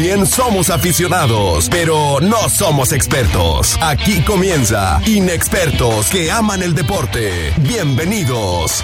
Bien, somos aficionados, pero no somos expertos. Aquí comienza Inexpertos que aman el deporte. Bienvenidos.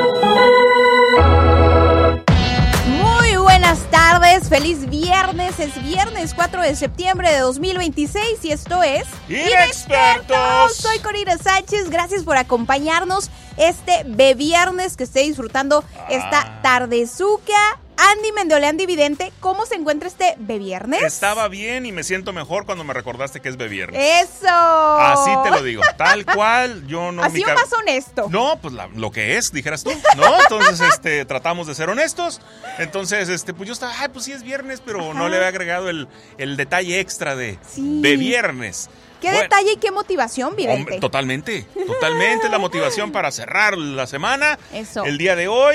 Muy buenas tardes, feliz viernes. Es viernes 4 de septiembre de 2026 y esto es Inexpertos. Soy Corina Sánchez, gracias por acompañarnos este viernes, que esté disfrutando esta tardezuca. Andy Mendoleán Vidente, ¿cómo se encuentra este viernes? Estaba bien y me siento mejor cuando me recordaste que es viernes. ¡Eso! Así te lo digo, tal cual, yo no... Así o más honesto. No, pues lo que es, dijeras tú, ¿no? Entonces, tratamos de ser honestos. Entonces, pues yo estaba, pues sí es viernes, pero no le había agregado el detalle extra de viernes. ¿Qué detalle y qué motivación, Vidente? Hombre, totalmente la motivación para cerrar la semana. Eso. El día de hoy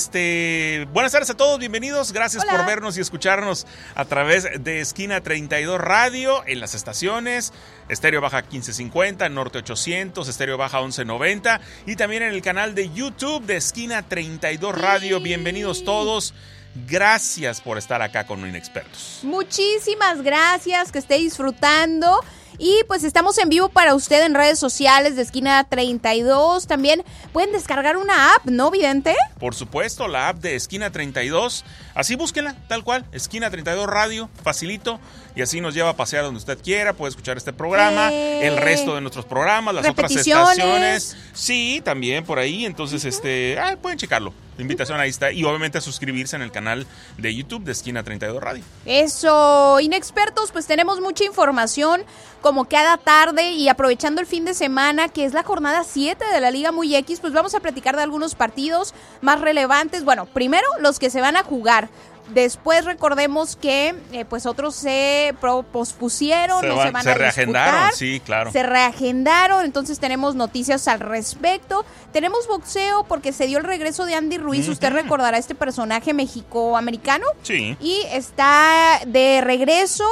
y buenas tardes a todos, bienvenidos, gracias Hola. por vernos y escucharnos a través de Esquina 32 Radio en las estaciones Estéreo Baja 1550, Norte 800, Estéreo Baja 1190 y también en el canal de YouTube de Esquina 32 Radio. Bienvenidos todos. Gracias por estar acá con Inexpertos. Muchísimas gracias, que esté disfrutando. Y pues estamos en vivo para usted en redes sociales de Esquina 32. También pueden descargar una app, ¿no, Vidente? Por supuesto, la app de Esquina 32. Así búsquenla, tal cual, Esquina 32 Radio, facilito. Y así nos lleva a pasear donde usted quiera, puede escuchar este programa, el resto de nuestros programas, las otras estaciones. Sí, también por ahí, entonces pueden checarlo. La invitación ahí está. Y obviamente a suscribirse en el canal de YouTube de Esquina 32 Radio. Eso, Inexpertos, pues tenemos mucha información como cada tarde y aprovechando el fin de semana, que es la jornada 7 de la Liga Muy X, pues vamos a platicar de algunos partidos más relevantes. Bueno, primero los que se van a jugar. Después recordemos que pues otros se pospusieron, se reagendaron, disputar, sí, claro. Se reagendaron, entonces tenemos noticias al respecto. Tenemos boxeo porque se dio el regreso de Andy Ruiz, usted recordará este personaje mexicoamericano. Sí. Y está de regreso,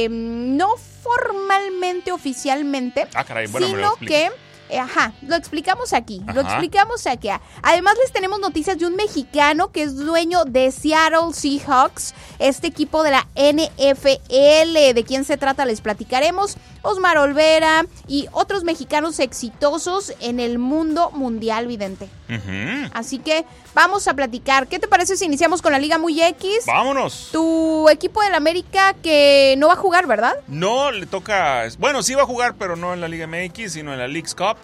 no formalmente, oficialmente, caray, bueno, sino que... lo explicamos aquí. Además les tenemos noticias de un mexicano que es dueño de Seattle Seahawks, este equipo de la NFL. ¿De quién se trata? Les platicaremos. Osmar Olvera y otros mexicanos exitosos en el mundo mundial, Vidente. Así que vamos a platicar. ¿Qué te parece si iniciamos con la Liga Muy X? ¡Vámonos! Tu equipo del América que no va a jugar, ¿verdad? No, le toca... Bueno, sí va a jugar, pero no en la Liga MX, sino en la Leagues Cup.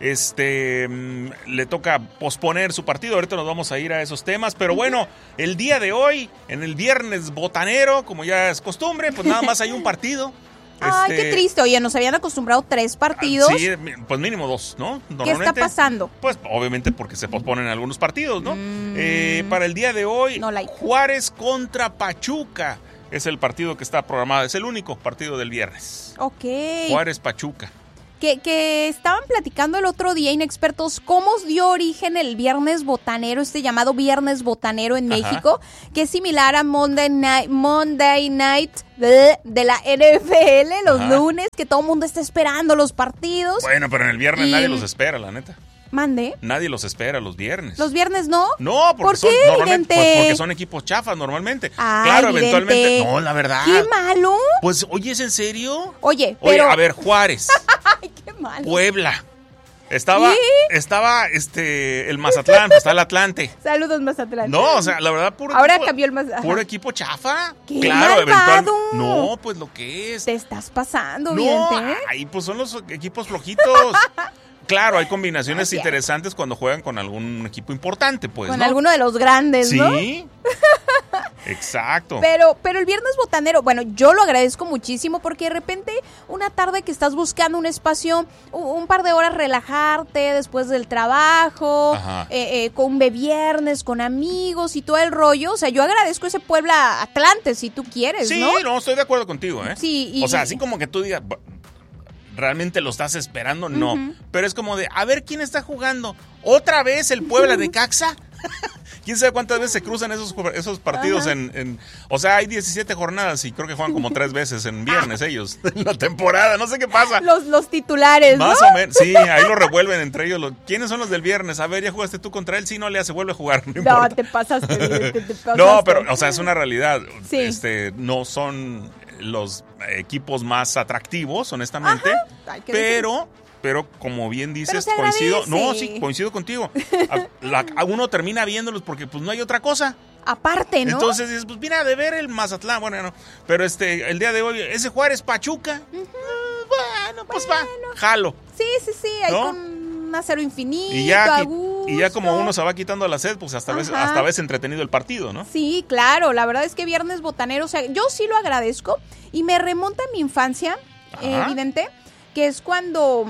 Le toca posponer su partido. Ahorita nos vamos a ir a esos temas. Pero bueno, el día de hoy, en el viernes botanero, como ya es costumbre, pues nada más hay un partido. Ay, qué triste. Oye, nos habían acostumbrado 3 partidos. Sí, pues mínimo 2, ¿no? ¿Qué está pasando? Pues obviamente porque se posponen algunos partidos, ¿no? Para el día de hoy, Juárez contra Pachuca es el partido que está programado. Es el único partido del viernes. Ok. Juárez-Pachuca. Que estaban platicando el otro día, Inexpertos, cómo dio origen el Viernes Botanero, llamado Viernes Botanero en México, que es similar a Monday Night de la NFL, los lunes, que todo el mundo está esperando los partidos. Bueno, pero en el viernes nadie los espera, la neta. ¿Mande? Nadie los espera los viernes. ¿Los viernes no? No, porque ¿Por qué, normalmente, porque son equipos chafas normalmente. Ay, claro, Vidente. eventualmente. No, la verdad. ¡Qué malo! Pues, oye, ¿es en serio? Oye, pero... a ver, Juárez. ¡Ay, qué malo! Puebla. Estaba el Mazatlán, está el Atlante. Saludos, Mazatlán. No, o sea, la verdad, ahora cambió el Mazatlán. Puro equipo chafa. ¡Qué claro, malvado! No, pues lo que es. Te estás pasando, no, Vidente. ahí pues son los equipos flojitos. Claro, hay combinaciones interesantes cuando juegan con algún equipo importante, pues, con ¿no? alguno de los grandes, ¿no? Sí. Exacto. Pero el Viernes Botanero, bueno, yo lo agradezco muchísimo porque de repente una tarde que estás buscando un espacio, un par de horas relajarte después del trabajo, con un viernes, con amigos y todo el rollo, o sea, yo agradezco ese Puebla Atlante si tú quieres, sí, ¿no? Sí, no, estoy de acuerdo contigo, ¿eh? Sí. O sea, así como que tú digas... ¿Realmente lo estás esperando? No. Pero es como de, a ver quién está jugando. ¿Otra vez el Puebla de Caxa? ¿Quién sabe cuántas veces se cruzan esos partidos o sea, hay 17 jornadas y creo que juegan como 3 veces en viernes ellos en la temporada, no sé qué pasa. Los titulares, Más ¿no? o menos, sí, ahí lo revuelven entre ellos. ¿Quiénes son los del viernes? A ver, ¿ya jugaste tú contra él? Sí, no le hace, vuelve a jugar, no importa. te pasaste. Te pasaste. No, pero, o sea, es una realidad. Sí. No son los equipos más atractivos, honestamente, Hay que decirlo. pero como bien dices, Pero se agradece. coincido contigo. A uno termina viéndolos porque pues no hay otra cosa. Aparte, ¿no? Entonces dices, pues mira, de ver el Mazatlán, bueno, no. Pero el día de hoy, ese Juárez Pachuca, bueno, pues va, jalo. Sí, ahí ¿no? con un acero infinito, Y ya a gusto. Y ya como uno se va quitando la sed, pues hasta ves entretenido el partido, ¿no? Sí, claro, la verdad es que Viernes Botanero, o sea, yo sí lo agradezco y me remonta a mi infancia, evidente, que es cuando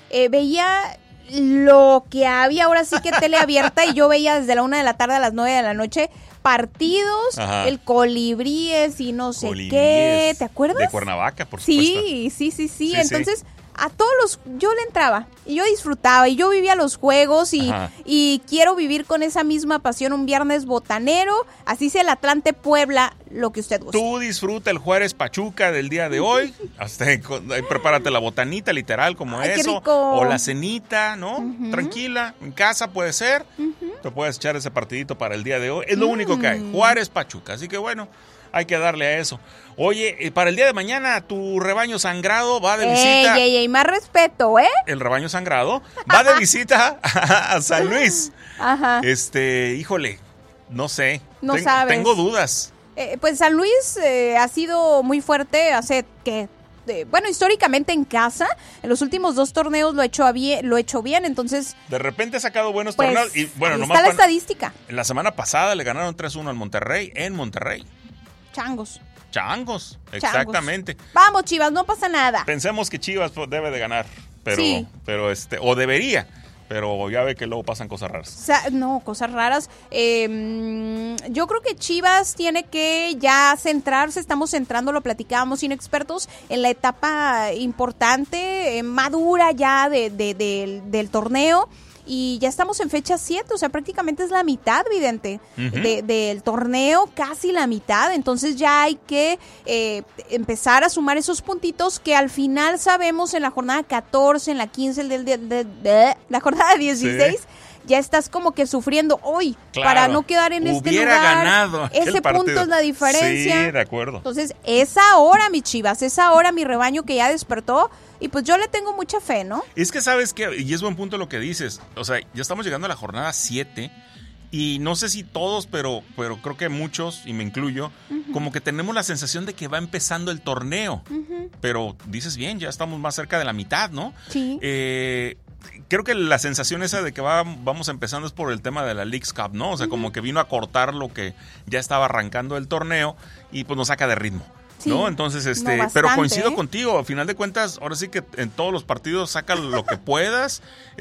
veía lo que había ahora sí que tele abierta y yo veía desde la 1 de la tarde a las 9 de la noche partidos, el Colibríes y no sé qué, ¿te acuerdas? De Cuernavaca, por supuesto. Sí, entonces a todos yo le entraba y yo disfrutaba y yo vivía los juegos y quiero vivir con esa misma pasión un Viernes Botanero, así sea el Atlante Puebla, lo que usted guste. Tú disfruta el Juárez Pachuca del día de hoy, prepárate la botanita literal como eso, o la cenita, ¿no? Tranquila, en casa puede ser, te puedes echar ese partidito para el día de hoy, es lo único que hay, Juárez Pachuca, así que bueno, hay que darle a eso. Oye, para el día de mañana, tu rebaño sangrado va de visita. Ey, más respeto, ¿eh? El rebaño sangrado va de visita a San Luis. Ajá. Híjole, no sé. No sabes. Tengo dudas. Pues San Luis ha sido muy fuerte históricamente en casa. En los últimos 2 torneos lo he hecho bien, entonces... De repente ha sacado buenos pues, torneos. Y bueno, nomás está la estadística. La semana pasada le ganaron 3-1 al Monterrey, en Monterrey. Changos, exactamente. Vamos, Chivas, no pasa nada. Pensemos que Chivas debe de ganar, pero sí. O debería, pero ya ve que luego pasan cosas raras. Cosas raras. Yo creo que Chivas tiene que ya centrarse, estamos centrando, lo platicábamos inexpertos, en la etapa importante, madura ya del torneo. Y ya estamos en fecha 7, o sea, prácticamente es la mitad, vidente, del torneo, casi la mitad. Entonces ya hay que empezar a sumar esos puntitos que al final sabemos en la jornada 14, en la 15, la jornada 16, ya estás como que sufriendo hoy para no quedar en este lugar. Ganado ese punto es la diferencia. Sí, de acuerdo. Entonces, es ahora, mi Chivas, es ahora mi rebaño que ya despertó. Y pues yo le tengo mucha fe, ¿no? Es que sabes que, y es buen punto lo que dices, o sea, ya estamos llegando a la jornada 7 y no sé si todos, pero creo que muchos, y me incluyo, como que tenemos la sensación de que va empezando el torneo. Pero dices bien, ya estamos más cerca de la mitad, ¿no? Sí. Creo que la sensación esa de que vamos empezando es por el tema de la Leagues Cup, ¿no? O sea, como que vino a cortar lo que ya estaba arrancando el torneo y pues nos saca de ritmo. Sí, ¿no? Entonces, bastante, pero coincido contigo, al final de cuentas, ahora sí que en todos los partidos saca lo que puedas,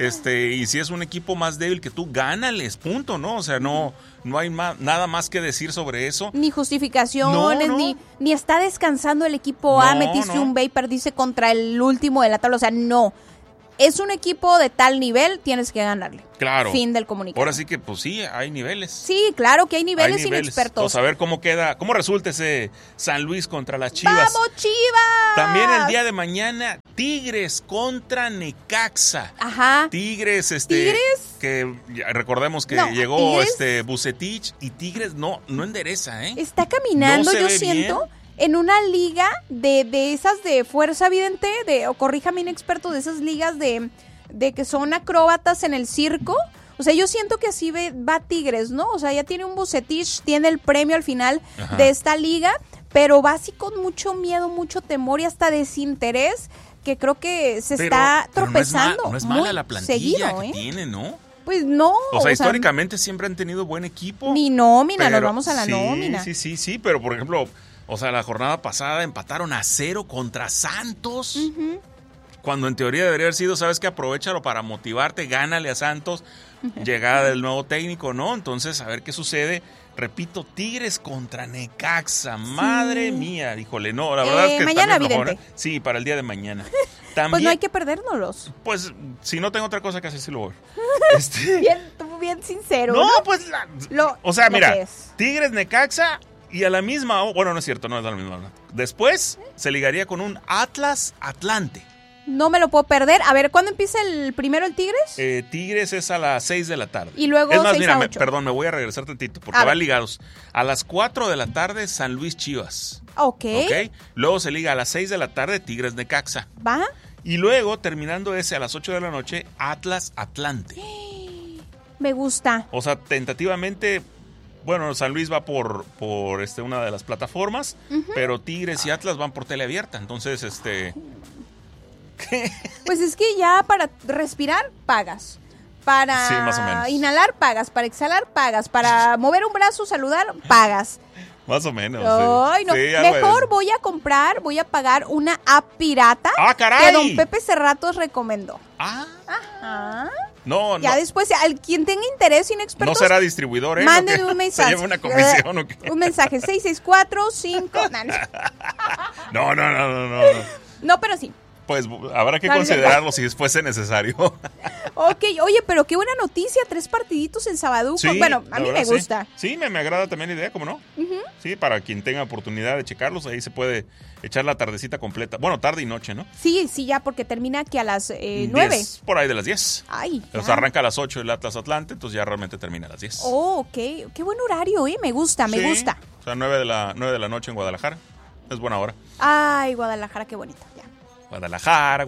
y si es un equipo más débil que tú, gánales, punto, ¿no? O sea, no hay nada más que decir sobre eso. Ni justificaciones, ni está descansando el equipo A, metiste un B y perdiste contra el último de la tabla, o sea, no. Es un equipo de tal nivel, tienes que ganarle. Claro. Fin del comunicado. Ahora sí que, pues sí, hay niveles. Sí, claro que hay niveles inexpertos. Vamos a ver cómo resulta ese San Luis contra las Chivas. ¡Vamos, Chivas! También el día de mañana, Tigres contra Necaxa. Ajá. Tigres, ¿Tigres? que recordemos que llegó ¿Tigres? Bucetich y Tigres no endereza, ¿eh? Está caminando, yo siento. Bien. En una liga de esas de fuerza vidente, o corríjame inexperto, de esas ligas de que son acróbatas en el circo. O sea, yo siento que así va Tigres, ¿no? O sea, ya tiene un Bucetich, tiene el premio al final de esta liga, pero va así con mucho miedo, mucho temor y hasta desinterés, que creo que está tropezando. No es mala la plantilla seguido, que tiene, ¿no? Pues no. O sea, históricamente siempre han tenido buen equipo. Ni nómina, nos vamos a la nómina. Sí, pero por ejemplo... O sea, la jornada pasada empataron a 0 contra Santos. Cuando en teoría debería haber sido, ¿sabes qué? Aprovechalo para motivarte, gánale a Santos. Llegada del nuevo técnico, ¿no? Entonces, a ver qué sucede. Repito, Tigres contra Necaxa. Madre mía, híjole, no, la verdad es que mañana, está mejor, ¿eh? Sí, para el día de mañana. También, pues no hay que perdérnoslos. Pues, si no tengo otra cosa que hacer, sí lo voy. bien sincero. No, ¿no? pues, mira, Tigres, Necaxa y a la misma, bueno, no es cierto, no es a la misma hora. Después se ligaría con un Atlas Atlante. No me lo puedo perder. A ver, ¿cuándo empieza el primero el Tigres? Tigres es a las 6 de la tarde. Y luego es más, 6 mira, a 8. Perdón, me voy a regresar tantito porque van ligados. A las 4 de la tarde, San Luis Chivas. Ok. Luego se liga a las 6 de la tarde, Tigres Necaxa. ¿Va? Y luego, terminando ese a las 8 de la noche, Atlas Atlante. Me gusta. O sea, tentativamente, bueno, San Luis va por una de las plataformas, pero Tigres y Atlas van por teleabierta. Entonces, Pues es que ya para respirar pagas, para sí, más o menos. Inhalar pagas, para exhalar pagas, para mover un brazo, saludar pagas. Más o menos. Ay, no. Sí, mejor voy a pagar una app pirata que don Pepe Cerratos recomendó. Ajá. No, ya después, al quien tenga interés, inexpertos, no será distribuidor, ¿eh? Mándenme un mensaje. ¿Se lleva una comisión o qué? Un mensaje, 664-5... No. No, pero sí. Pues habrá que considerarlo si después es necesario. Ok, oye, pero qué buena noticia, 3 partiditos en Sabaduco. Sí, bueno, a mí me gusta. Sí, me agrada también la idea, ¿cómo no? Sí, para quien tenga oportunidad de checarlos, ahí se puede echar la tardecita completa. Bueno, tarde y noche, ¿no? Sí, ya, porque termina aquí a las 9. 10, por ahí de las 10. Ay, o sea, arranca a las 8 el Atlas Atlante, entonces ya realmente termina a las 10. Oh, ok. Qué buen horario, me gusta. O sea, 9 de la noche en Guadalajara. Es buena hora. Ay, Guadalajara, qué bonito. Ya. Guadalajara.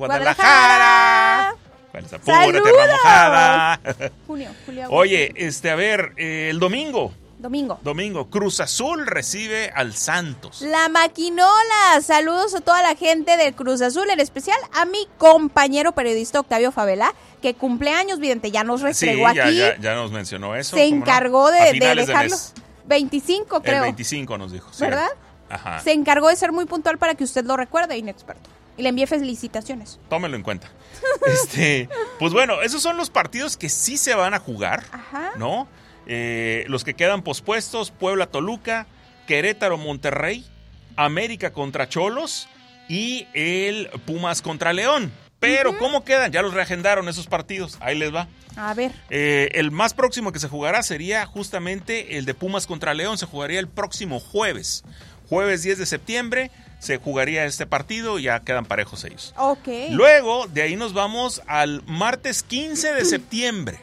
¡Saludos! Tierra mojada. Julio. Oye, a ver, el domingo, Domingo. Cruz Azul recibe al Santos. La Maquinola. Saludos a toda la gente del Cruz Azul, en especial a mi compañero periodista Octavio Favela, que cumpleaños, vidente, ya nos restregó aquí. Ya nos mencionó eso. Se encargó de dejarlo. 25, creo. El 25 nos dijo. Sí. ¿Verdad? Ajá. Se encargó de ser muy puntual para que usted lo recuerde, inexperto. Y le envié felicitaciones. Tómelo en cuenta. Pues bueno, esos son los partidos que sí se van a jugar, ¿no? Los que quedan pospuestos: Puebla-Toluca, Querétaro-Monterrey, América contra Cholos y el Pumas contra León. Pero, ¿cómo quedan? Ya los reagendaron esos partidos. Ahí les va. A ver. El más próximo que se jugará sería justamente el de Pumas contra León. Se jugaría el próximo jueves. Jueves 10 de septiembre se jugaría este partido y ya quedan parejos ellos. Ok. Luego, de ahí nos vamos al martes 15 de septiembre.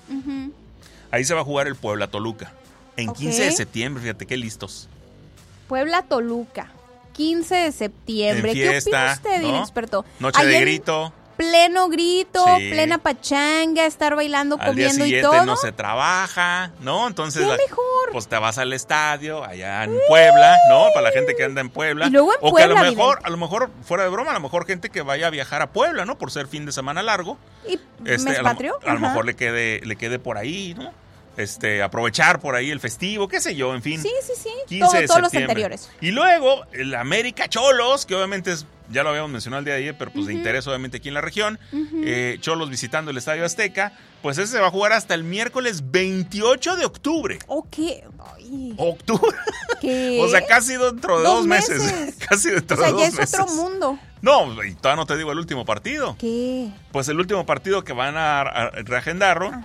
Ahí se va a jugar el Puebla-Toluca. En 15 de septiembre, fíjate qué listos. Puebla-Toluca, 15 de septiembre. En fiesta, ¿qué opina usted, ¿no? inexperto? Noche de grito. Pleno grito, Sí. plena pachanga, estar bailando, Al día comiendo y siguiente todo. no se trabaja, ¿no? Entonces, ¿Qué mejor? Pues te vas al estadio allá en Puebla, ¿no? Para la gente que anda en Puebla. Y luego en o Puebla, que a lo mejor, fuera de broma, a lo mejor gente que vaya a viajar a Puebla, ¿no? Por ser fin de semana largo. ¿Y mes patrio? A lo mejor le quede por ahí, ¿no? Aprovechar por ahí el festivo, qué sé yo, en fin. Sí. 15 de todos los septiembre. anteriores. Y luego, el América Cholos, que obviamente ya lo habíamos mencionado el día de ayer, pero pues de interés obviamente aquí en la región. Cholos visitando el Estadio Azteca. Pues ese se va a jugar hasta el miércoles 28 de octubre. Ok. Ay. ¿Octubre? ¿Qué? O sea, casi dentro de 2 meses. Casi dentro de 2 meses. O sea, ya es otro mundo. No, y todavía no te digo el último partido. ¿Qué? Pues el último partido que van a reagendaron,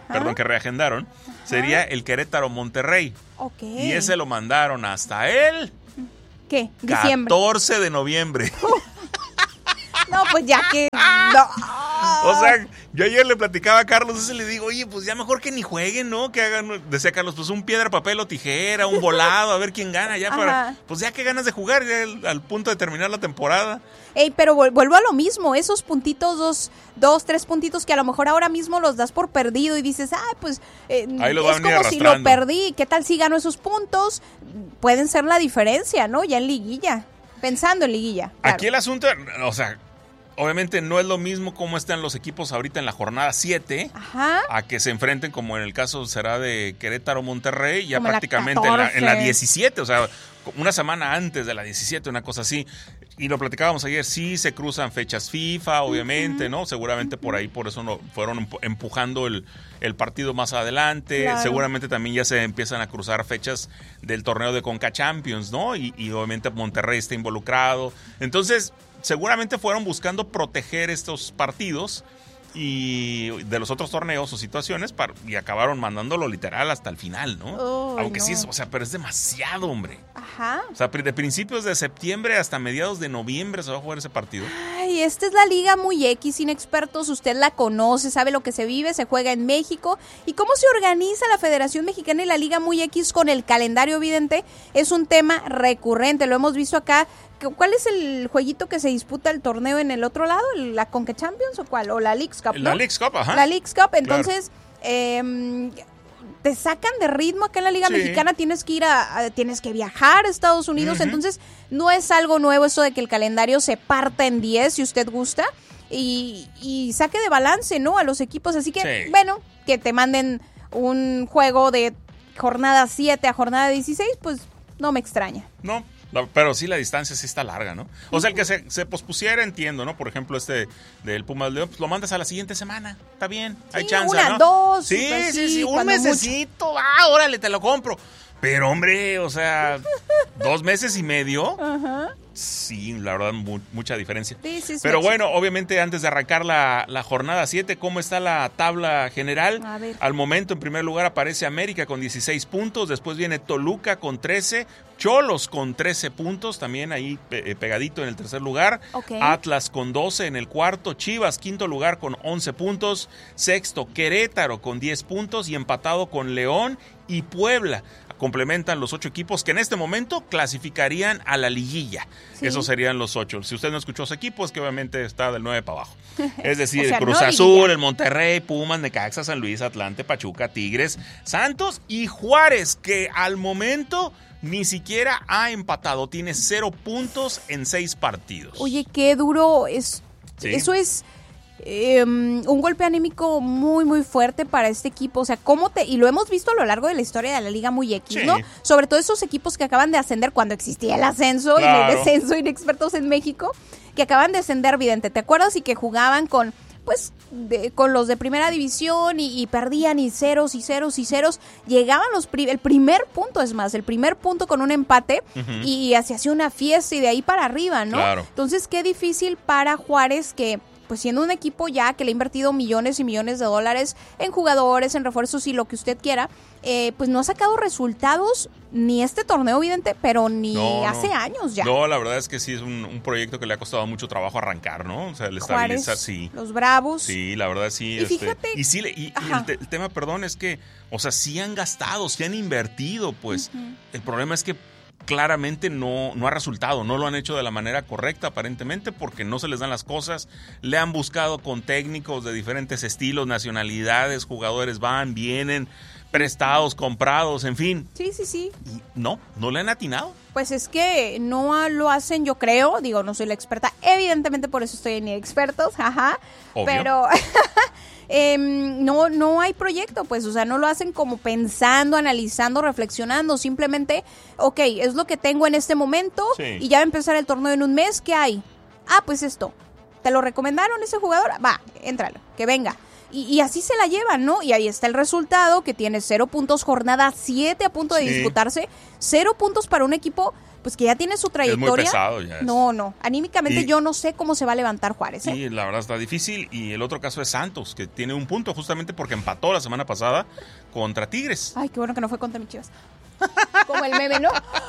sería el Querétaro-Monterrey. Ok. Y ese lo mandaron hasta el... ¿Qué? Diciembre. 14 de noviembre. No, pues ya que... No. O sea, yo ayer le platicaba a Carlos, ese le digo, oye, pues ya mejor que ni jueguen, ¿no? Que hagan, decía Carlos, pues un piedra, papel o tijera, un volado, a ver quién gana, ya para... Pues ya que ganas de jugar, ya al punto de terminar la temporada. Ey, pero vuelvo a lo mismo, esos puntitos, dos, 3 puntitos que a lo mejor ahora mismo los das por perdido y dices, pues ahí lo es como si lo perdí, ¿qué tal si gano esos puntos? Pueden ser la diferencia, ¿no? Ya en liguilla, pensando en liguilla. Claro. Aquí el asunto, o sea, obviamente no es lo mismo cómo están los equipos ahorita en la jornada 7 a que se enfrenten, como en el caso será de Querétaro-Monterrey, ya como prácticamente en la 17, o sea, una semana antes de la 17, una cosa así. Y lo platicábamos ayer, sí se cruzan fechas FIFA, obviamente, ¿no? Seguramente por ahí, por eso fueron empujando el partido más adelante. Claro. Seguramente también ya se empiezan a cruzar fechas del torneo de Conca Champions, ¿no? Y obviamente Monterrey está involucrado. Entonces, seguramente fueron buscando proteger estos partidos y de los otros torneos o situaciones y acabaron mandándolo literal hasta el final, ¿no? Aunque no. Sí, o sea, pero es demasiado, hombre. Ajá. O sea, de principios de septiembre hasta mediados de noviembre se va a jugar ese partido. Ay, esta es la Liga Muy X, inexpertos, usted la conoce, sabe lo que se vive, se juega en México. ¿Y cómo se organiza la Federación Mexicana y la Liga Muy X con el calendario evidente? Es un tema recurrente, lo hemos visto acá. ¿Cuál es el jueguito que se disputa el torneo en el otro lado? ¿La Conca Champions o cuál? ¿O la Leagues Cup, no? La Leagues Cup, ajá. La Leagues Cup, entonces... Claro. Te sacan de ritmo acá en la Liga Mexicana, tienes que viajar a Estados Unidos, entonces no es algo nuevo eso de que el calendario se parta en 10, si usted gusta, y saque de balance, ¿no? A los equipos, así que, bueno, que te manden un juego de jornada 7 a jornada 16, pues no me extraña. No, pero sí la distancia sí está larga, ¿no? O sea, el que se pospusiera, entiendo, ¿no? Por ejemplo, del Pumas León, pues lo mandas a la siguiente semana, está bien, hay chance, ¿no? 2. Sí, un mesecito, órale, te lo compro. Pero, hombre, o sea, 2 meses y medio. Ajá. Sí, la verdad, mucha diferencia. Sí, pero bueno, obviamente, antes de arrancar la jornada 7, ¿cómo está la tabla general? A ver. Al momento, en primer lugar, aparece América con 16 puntos. Después viene Toluca con 13. Cholos con 13 puntos, también ahí pegadito en el tercer lugar. Okay. Atlas con 12 en el cuarto. Chivas, quinto lugar con 11 puntos. Sexto, Querétaro con 10 puntos y empatado con León y Puebla. Complementan los 8 equipos que en este momento clasificarían a la liguilla. Sí. Esos serían los 8. Si usted no escuchó ese equipo, es que obviamente está del 9 para abajo. Es decir, o sea, el Cruz Azul, el Monterrey, Pumas, Necaxa, San Luis, Atlante, Pachuca, Tigres, Santos y Juárez, que al momento ni siquiera ha empatado. Tiene 0 puntos en 6 partidos. Oye, qué duro es. ¿Sí? Eso es... un golpe anímico muy muy fuerte para este equipo, o sea, y lo hemos visto a lo largo de la historia de la Liga Muy X, ¿no? Sobre todo esos equipos que acaban de ascender cuando existía el ascenso y el descenso, inexpertos en México, que acaban de ascender, vidente, ¿te acuerdas? Y que jugaban con los de primera división y perdían y ceros, llegaban el primer punto con un empate y se hacía una fiesta y de ahí para arriba, ¿no? Claro. Entonces, qué difícil para Juárez que pues siendo un equipo ya que le ha invertido millones y millones de dólares en jugadores, en refuerzos y lo que usted quiera, pues no ha sacado resultados ni este torneo, evidente, pero ni hace años ya. No, la verdad es que sí es un proyecto que le ha costado mucho trabajo arrancar, ¿no? O sea, el estabilizar, sí. Los Bravos. Sí, la verdad sí. Y fíjate. Y el tema, perdón, es que, o sea, sí han gastado, sí han invertido, pues. El problema es que claramente no ha resultado, no lo han hecho de la manera correcta aparentemente porque no se les dan las cosas, le han buscado con técnicos de diferentes estilos, nacionalidades, jugadores van, vienen, prestados, comprados, en fin. Sí. Y no le han atinado. Pues es que no lo hacen, yo creo, digo, no soy la experta, evidentemente por eso estoy en Expertos, Obvio. Pero no hay proyecto, pues, o sea, no lo hacen como pensando, analizando, reflexionando, simplemente, ok, es lo que tengo en este momento y ya va a empezar el torneo en un mes, ¿qué hay? Pues esto, ¿te lo recomendaron ese jugador? Va, éntralo, que venga. Y así se la llevan, ¿no? Y ahí está el resultado, que tiene 0 puntos, jornada 7 a punto de disputarse, 0 puntos para un equipo pues que ya tiene su trayectoria. Es muy pesado ya. No, anímicamente yo no sé cómo se va a levantar Juárez. Sí, la verdad está difícil. Y el otro caso es Santos, que tiene 1 punto justamente porque empató la semana pasada contra Tigres. Ay, qué bueno que no fue contra mis Chivas. Como el meme, ¿no?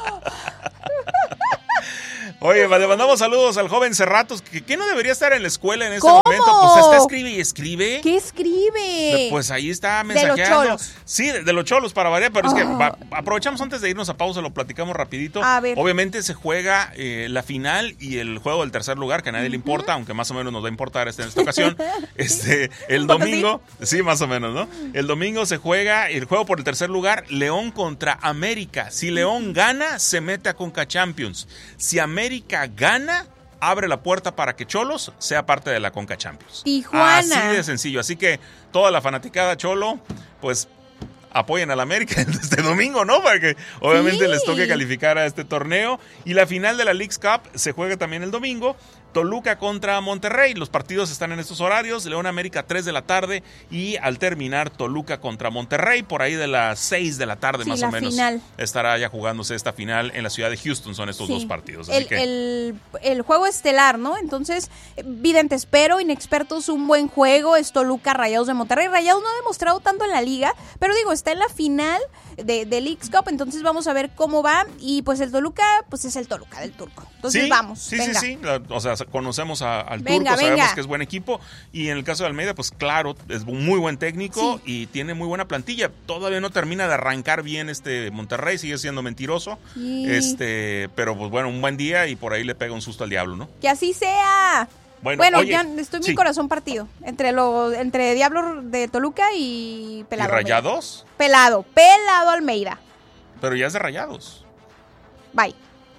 Oye, le mandamos saludos al joven Cerratos, que no debería estar en la escuela en este momento. Pues está escribe y escribe. ¿Qué escribe? Pues ahí está mensajeando. De los Cholos. Sí, de los Cholos para variar, pero es que aprovechamos antes de irnos a pausa, lo platicamos rapidito. A ver. Obviamente se juega la final y el juego del tercer lugar, que a nadie le importa, aunque más o menos nos va a importar en esta ocasión. El domingo, sí, más o menos, ¿no? El domingo se juega el juego por el tercer lugar, León contra América. Si León gana, se mete a Conca Champions. Si América gana, abre la puerta para que Cholos sea parte de la Conca Champions. Tijuana. Así de sencillo. Así que toda la fanaticada Cholo, pues apoyen al América este domingo, ¿no? Para que obviamente les toque calificar a este torneo. Y la final de la Leagues Cup se juega también el domingo. Toluca contra Monterrey. Los partidos están en estos horarios. León América 3 de la tarde y al terminar Toluca contra Monterrey por ahí de las 6 de la tarde más o menos. Final. Estará ya jugándose esta final en la ciudad de Houston. Son estos dos partidos. Así el juego estelar, ¿no? Entonces, videntes, pero inexpertos, un buen juego. Es Toluca Rayados de Monterrey. Rayados no ha demostrado tanto en la liga, pero digo, está en la final de Leagues Cup, entonces vamos a ver cómo va. Y pues el Toluca, pues es el Toluca del Turco. Entonces vamos. Sí. O sea, conocemos al Turco, sabemos que es buen equipo. Y en el caso de Almeida, pues claro, es un muy buen técnico y tiene muy buena plantilla. Todavía no termina de arrancar bien Monterrey, sigue siendo mentiroso. Sí. Pero pues bueno, un buen día y por ahí le pega un susto al diablo, ¿no? ¡Que así sea! Bueno, oye, ya estoy mi corazón partido. Entre Diablo de Toluca y Pelado. ¿Y Rayados? Pelado Almeida. Pero ya es de Rayados. Bye.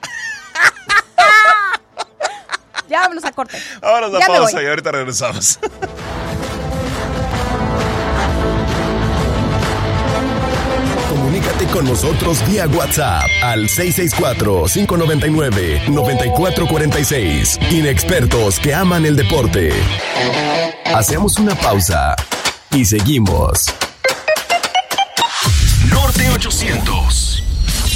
Ya vámonos a corte. Vámonos a pausa y ahorita regresamos. Comunícate con nosotros vía WhatsApp al 664-599-9446. Inexpertos que aman el deporte. Hacemos una pausa y seguimos. Norte 800.